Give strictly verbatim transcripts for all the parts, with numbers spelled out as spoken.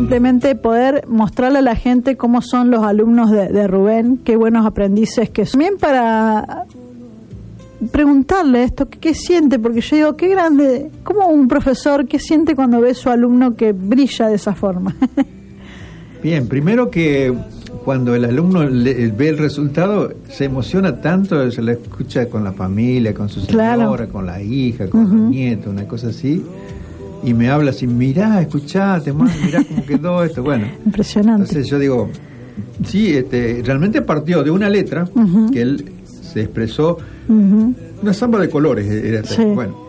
simplemente poder mostrarle a la gente cómo son los alumnos de, de Rubén, qué buenos aprendices que son. También para preguntarle esto, ¿qué, qué siente? Porque yo digo, qué grande, como un profesor, ¿qué siente cuando ve a su alumno que brilla de esa forma? Bien, primero que cuando el alumno le, ve el resultado, se emociona tanto, se lo escucha con la familia, con su señora, claro, con la hija, con uh-huh. los nietos, una cosa así, y me habla así, mirá, escuchá, te mando, mirá cómo quedó esto, bueno. Impresionante. Entonces yo digo, sí, este, realmente partió de una letra uh-huh. que él se expresó, uh-huh. una samba de colores, era, sí. bueno.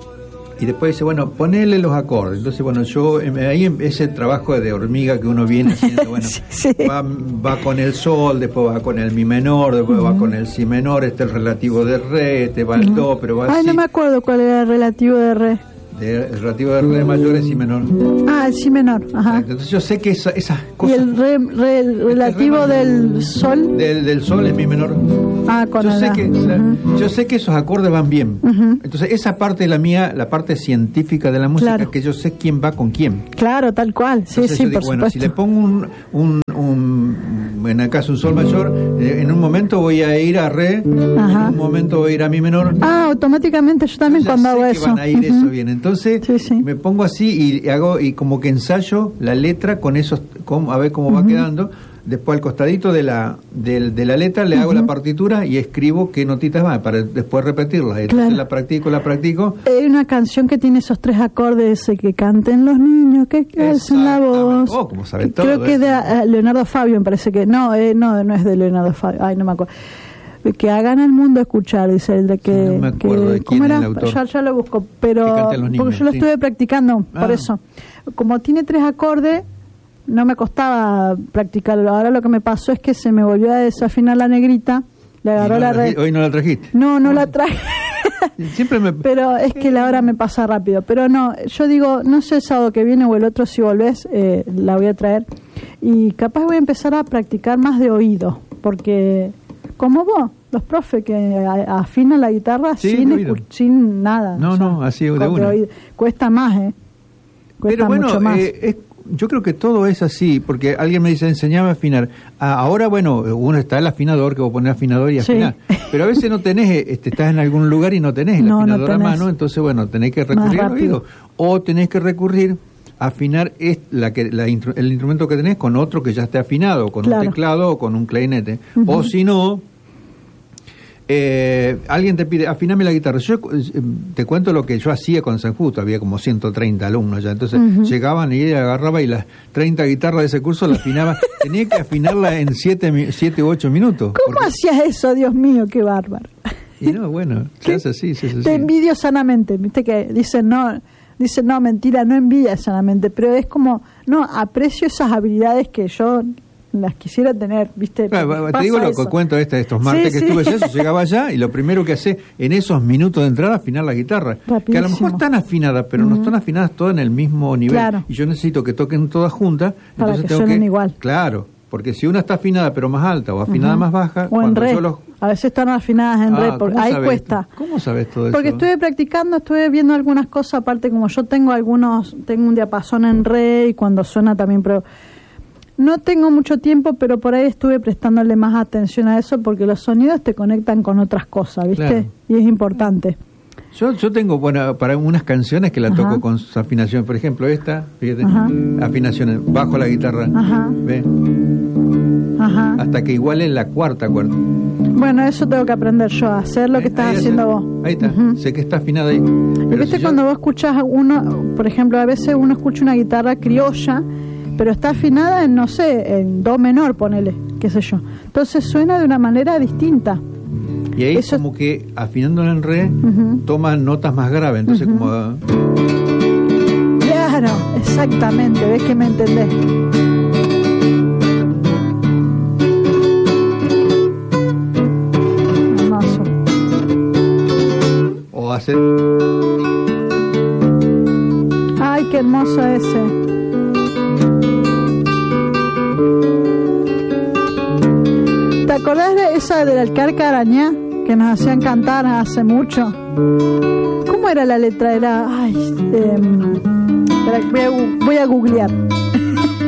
Y después dice, bueno, ponele los acordes. Entonces, bueno, yo, ahí ese trabajo de hormiga que uno viene haciendo, bueno, sí, sí. Va, va con el sol, después va con el mi menor, después uh-huh. va con el si menor, este el relativo de re, este va el uh-huh. do, pero va Ay, así. no me acuerdo cuál era el relativo de re. De, el relativo de re mayor es si menor. Ah, el si menor, ajá. Entonces yo sé que esa, esas cosas... ¿Y el, re, re, el relativo este re del sol? Del, del sol es mi menor. Ah, con yo el sé que uh-huh. la, yo sé que esos acordes van bien. Uh-huh. Entonces esa parte de la mía, la parte científica de la música, claro. que yo sé quién va con quién. Claro, tal cual. Sí, Entonces sí, yo digo, por bueno, supuesto. si le pongo un, un, un en el caso un sol mayor, eh, en un momento voy a ir a re, ajá. en un momento voy a ir a mi menor. Ah, automáticamente yo también cuando hago eso. Van a ir uh-huh. eso bien. Entonces sí, sí. me pongo así y hago y como que ensayo la letra con esos, con, a ver cómo uh-huh. va quedando. Después al costadito de la de, de la letra le uh-huh. hago la partitura y escribo qué notitas van para después repetirlas. Entonces claro. la practico, la practico. Hay una canción que tiene esos tres acordes que canten los niños, que hacen la voz. Oh, como sabe todo. Creo que es de uh, Leonardo Fabio, me parece que. No, eh, no, no es de Leonardo Fabio. Ay, no me acuerdo. Que hagan al mundo escuchar, dice el de que... Sí, no me acuerdo que, de quién ¿cómo era? Es el autor. Ya, ya lo busco, pero... Niños, porque yo lo sí. estuve practicando, ah. por eso. Como tiene tres acordes, no me costaba practicarlo. Ahora lo que me pasó es que se me volvió a desafinar la negrita, le agarró no la... la Re... ¿Hoy no la trajiste? No, no la traje. Siempre me... Pero es que la hora me pasa rápido. Pero no, yo digo, no sé el sábado que viene o el otro, si volvés, eh, la voy a traer. Y capaz voy a empezar a practicar más de oído, porque... Como vos, los profes que afinan la guitarra sí, sin, escu- sin nada. No, o sea, no, así de una. Oído. Cuesta más, ¿eh? Cuesta Pero bueno, mucho más. Eh, es, yo creo que todo es así, porque alguien me dice, enseñame a afinar. Ah, ahora, bueno, uno está el afinador, que vos poner afinador y afinar. Sí. Pero a veces no tenés, este, estás en algún lugar y no tenés el no, afinador no tenés. a mano, entonces, bueno, tenés que recurrir al oído. O tenés que recurrir a afinar es la que, la, el instrumento que tenés con otro que ya esté afinado, con claro. un teclado o con un clarinete. Uh-huh. O si no... Eh, alguien te pide, afiname la guitarra. Yo eh, te cuento lo que yo hacía con San Justo, había como ciento treinta alumnos ya, entonces uh-huh. llegaban y ella agarraba y las treinta guitarras de ese curso la afinaba, tenía que afinarla en siete u ocho minutos. ¿Cómo porque... hacías eso? Dios mío, qué bárbaro. Y no, bueno, se hace así, se hace así. Te envidio sanamente, viste que dicen no, dicen no, mentira, no envidia sanamente, pero es como, no, aprecio esas habilidades que yo las quisiera tener, ¿viste? Claro, te digo lo que cuento este, estos martes sí, que sí. estuve allá, yo llegaba allá y lo primero que hace en esos minutos de entrada afinar la guitarra. Rapidísimo. Que a lo mejor están afinadas, pero uh-huh. no están afinadas todas en el mismo nivel. Claro. Y yo necesito que toquen todas juntas. Para entonces que tengo suenen que, igual. Claro, porque si una está afinada pero más alta o afinada uh-huh. más baja... O en re. Yo los... A veces están afinadas en ah, re, porque ahí sabes? cuesta. ¿Cómo sabes todo porque eso? Porque estuve practicando, estuve viendo algunas cosas, aparte como yo tengo algunos, tengo un diapasón en re y cuando suena también... pero no tengo mucho tiempo, pero por ahí estuve prestándole más atención a eso porque los sonidos te conectan con otras cosas, ¿viste? Claro. Y es importante. Yo yo tengo, bueno, para unas canciones que la Ajá. toco con sus afinaciones. Por ejemplo, esta, fíjate, Ajá. afinaciones, bajo la guitarra. Ajá. ¿Ve? Ajá. Hasta que iguale la cuarta cuarta. Bueno, eso tengo que aprender yo, a hacer lo que estás ahí haciendo está. vos. Ahí está, uh-huh. sé que está afinada ahí. Pero ¿viste si cuando yo... vos escuchás uno, por ejemplo, a veces uno escucha una guitarra criolla, pero está afinada en, no sé, en do menor, ponele, qué sé yo. Entonces suena de una manera distinta. Y ahí eso... como que afinándola en re, uh-huh. toma notas más graves, entonces uh-huh. como... Claro, exactamente, ves que me entendés. Hermoso. O hacer... Ay, qué hermoso ese. ¿Te acordás de esa del Alcarca Arañá que nos hacían cantar hace mucho? ¿Cómo era la letra? Era, ay, eh, voy, a, voy a googlear.